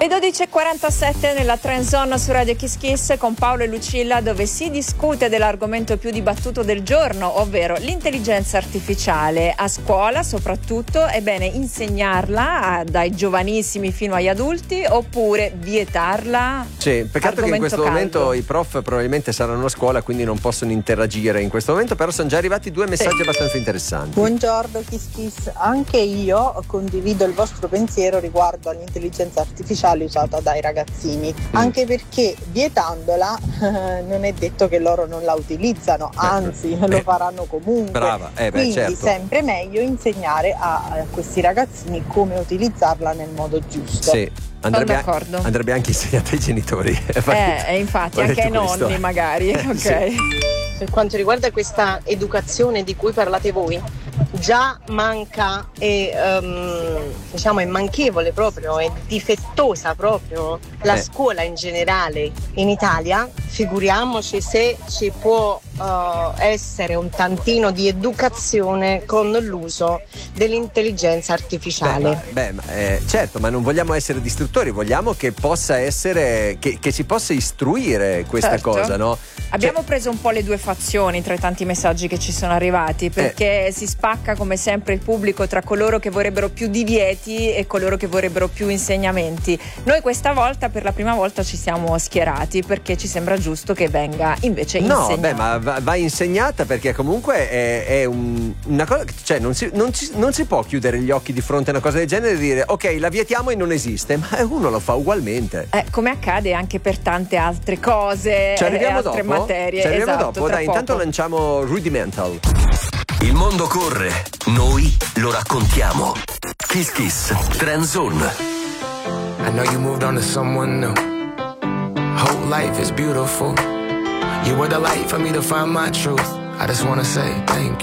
Le 12.47 nella Trend Zone su Radio Kiss Kiss con Paolo e Lucilla, dove si discute dell'argomento più dibattuto del giorno, ovvero l'intelligenza artificiale. A scuola soprattutto è bene insegnarla dai giovanissimi fino agli adulti oppure vietarla? Sì, peccato che in questo momento i prof probabilmente saranno a scuola, quindi non possono interagire in questo momento, però sono già arrivati 2 messaggi abbastanza interessanti. Buongiorno Kiss Kiss, anche io condivido il vostro pensiero riguardo all'intelligenza artificiale usata dai ragazzini, anche perché vietandola non è detto che loro non la utilizzano, anzi lo faranno comunque. Brava, quindi certo. sempre meglio insegnare a questi ragazzini come utilizzarla nel modo giusto. Sì. Andrebbe anche insegnata ai genitori. Infatti anche ai nonni magari. Ok. Sì. Per quanto riguarda questa educazione di cui parlate voi, già manca e è manchevole proprio, è difettosa proprio la scuola in generale in Italia, figuriamoci se ci può essere un tantino di educazione con l'uso dell'intelligenza artificiale. Certo, ma non vogliamo essere distruttori, vogliamo che possa essere, che si possa istruire questa cosa, no? Abbiamo preso un po' le due fazioni tra i tanti messaggi che ci sono arrivati, perché si spacca come sempre il pubblico tra coloro che vorrebbero più divieti e coloro che vorrebbero più insegnamenti. Noi questa volta, per la prima volta, ci siamo schierati perché ci sembra giusto che venga invece insegnata. Ma va insegnata, perché comunque è una cosa, cioè non si può chiudere gli occhi di fronte a una cosa del genere e dire ok, la vietiamo e non esiste, ma uno lo fa ugualmente. Come accade anche per tante altre cose, altre materie. Ci arriviamo dopo, dai, intanto lanciamo Rudimental. Il mondo corre, noi lo raccontiamo. Kiss Kiss, Trend Zone. I know you moved on to someone new. Whole life is beautiful. You were the light for me to find my truth. I just wanna say thank